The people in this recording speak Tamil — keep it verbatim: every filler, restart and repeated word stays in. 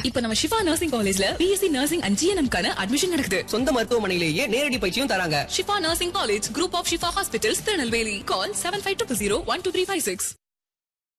இப்ப நம்ம ஷிஃபா நர்சிங் காலேஜ்ல பிஎஸ்சி நர்சிங் அண்ட் ஜிஎன்எம் கான அட்மிஷன் நடக்குது. சொந்த மருத்துவமனையிலேயே நேரடி பயிற்சியும் தராங்க. Shifa nursing college, group of Shifa hospitals, Tirunelveli. Call seven five two zero one two three five six.